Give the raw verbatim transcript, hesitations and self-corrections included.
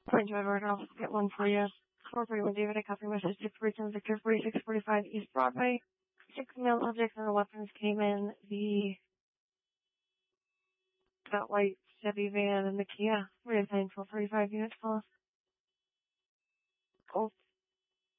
Point driver, I'll get one for you. four forty-one David, I copy message to Britain Victor forty-six forty-five East Broadway. Six male objects and weapons came in the that white Chevy van and the Kia. Reassigned twelve forty-five units, call. Cool.